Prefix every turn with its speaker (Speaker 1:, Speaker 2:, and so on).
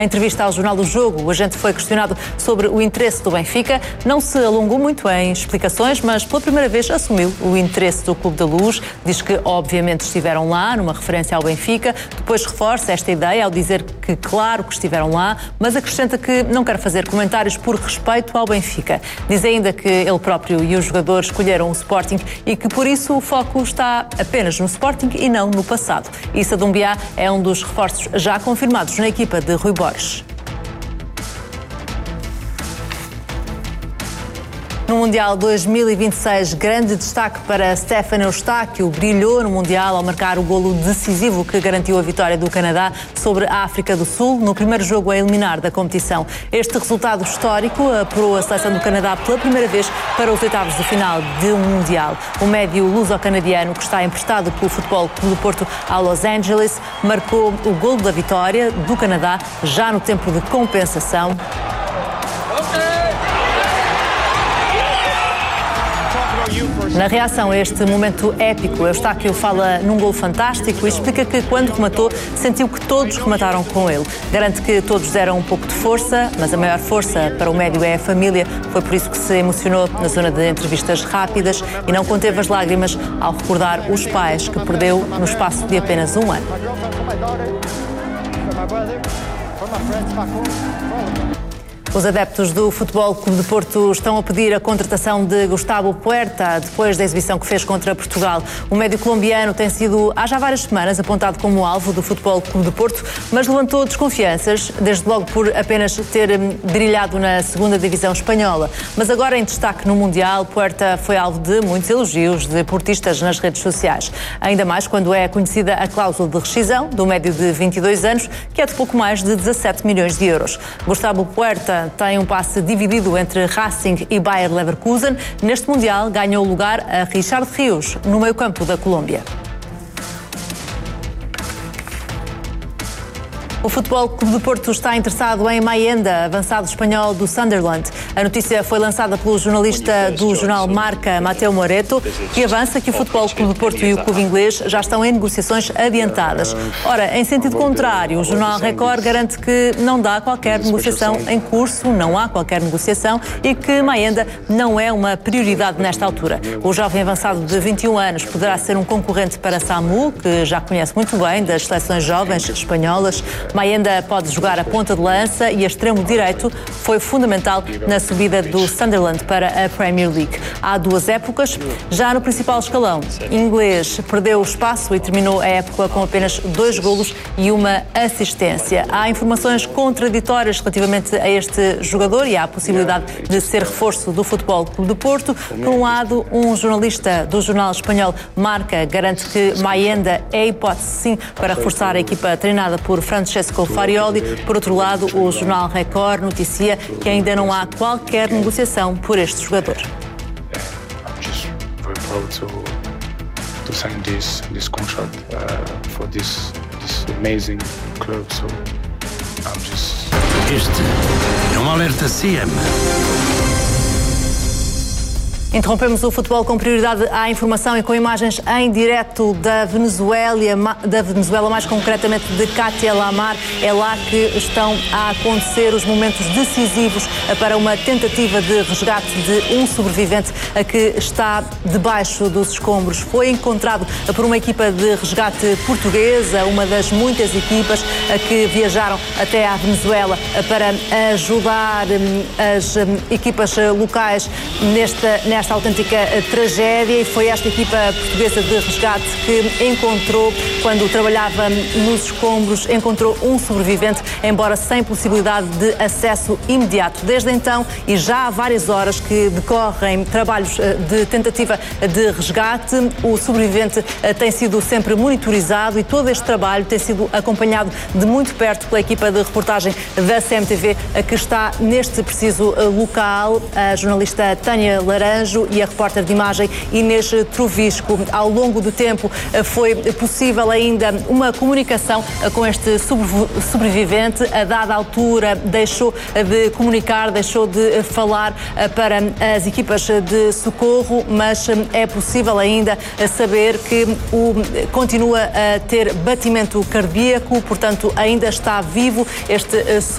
Speaker 1: Em entrevista ao Jornal do Jogo, o agente foi questionado sobre o interesse do Benfica. Não se alongou muito em explicações, mas pela primeira vez assumiu o interesse do Clube da Luz. Diz que, obviamente, estiveram lá, numa referência ao Benfica. Depois reforça esta ideia ao dizer que, claro que estiveram lá, mas acrescenta que não quer fazer comentários por respeito ao Benfica. Diz ainda que ele próprio e os jogadores escolheram o Sporting e que, por isso, o foco está apenas no Sporting e não no passado. Issa Doumbia é um dos reforços já confirmados na equipa de Rui Borges. No Mundial 2026, grande destaque para Stefan Eustáquio. Brilhou no Mundial ao marcar o golo decisivo que garantiu a vitória do Canadá sobre a África do Sul no primeiro jogo a eliminar da competição. Este resultado histórico apurou a seleção do Canadá pela primeira vez para os oitavos de final de um Mundial. O médio luso-canadiano, que está emprestado pelo Futebol Clube do Porto ao Los Angeles, marcou o golo da vitória do Canadá já no tempo de compensação. Na reação a este momento épico, Eustáquio fala num golo fantástico e explica que, quando rematou, sentiu que todos remataram com ele. Garante que todos deram um pouco de força, mas a maior força para o médio é a família. Foi por isso que se emocionou na zona de entrevistas rápidas e não conteve as lágrimas ao recordar os pais que perdeu no espaço de apenas um ano. Os adeptos do Futebol Clube do Porto estão a pedir a contratação de Gustavo Puerta depois da exibição que fez contra Portugal. O médio colombiano tem sido há já várias semanas apontado como alvo do Futebol Clube do Porto, mas levantou desconfianças, desde logo por apenas ter brilhado na segunda divisão espanhola. Mas agora em destaque no Mundial, Puerta foi alvo de muitos elogios de portistas nas redes sociais. Ainda mais quando é conhecida a cláusula de rescisão do médio de 22 anos, que é de pouco mais de 17 milhões de euros. Gustavo Puerta tem um passe dividido entre Racing e Bayer Leverkusen. Neste Mundial ganhou lugar a Richard Rios, no meio-campo da Colômbia. O Futebol Clube do Porto está interessado em Mayenda, avançado espanhol do Sunderland. A notícia foi lançada pelo jornalista do jornal Marca, Mateo Moreto, que avança que o Futebol Clube do Porto e o clube inglês já estão em negociações adiantadas. Ora, em sentido contrário, o jornal Record garante que não dá qualquer negociação em curso, não há qualquer negociação e que Mayenda não é uma prioridade nesta altura. O jovem avançado de 21 anos poderá ser um concorrente para Samu, que já conhece muito bem das seleções jovens espanholas. Mayenda pode jogar a ponta de lança e a extremo direito foi fundamental na subida do Sunderland para a Premier League. Há duas épocas, já no principal escalão, inglês perdeu espaço e terminou a época com apenas 2 golos e uma assistência. Há informações contraditórias relativamente a este jogador e há a possibilidade de ser reforço do Futebol Clube do Porto. Por um lado, um jornalista do jornal espanhol Marca garante que Mayenda é hipótese sim para reforçar a equipa treinada por Francesco Farioli. Por outro lado, o jornal Record noticia que ainda não há qualquer negociação por este jogador.
Speaker 2: Este é um alerta CM.
Speaker 1: Interrompemos o futebol com prioridade à informação e com imagens em direto da Venezuela, mais concretamente de Katia Lamar. É lá que estão a acontecer os momentos decisivos para uma tentativa de resgate de um sobrevivente que está debaixo dos escombros. Foi encontrado por uma equipa de resgate portuguesa, uma das muitas equipas que viajaram até à Venezuela para ajudar as equipas locais nesta autêntica tragédia, e foi esta equipa portuguesa de resgate que encontrou, quando trabalhava nos escombros, encontrou um sobrevivente, embora sem possibilidade de acesso imediato. Desde então, e já há várias horas que decorrem trabalhos de tentativa de resgate, o sobrevivente tem sido sempre monitorizado e todo este trabalho tem sido acompanhado de muito perto pela equipa de reportagem da CMTV, que está neste preciso local, a jornalista Tânia Laranjo e a repórter de imagem Inês Trovisco. Ao longo do tempo foi possível ainda uma comunicação com este sobrevivente. A dada altura deixou de comunicar, deixou de falar para as equipas de socorro, mas é possível ainda saber que continua a ter batimento cardíaco, portanto ainda está vivo este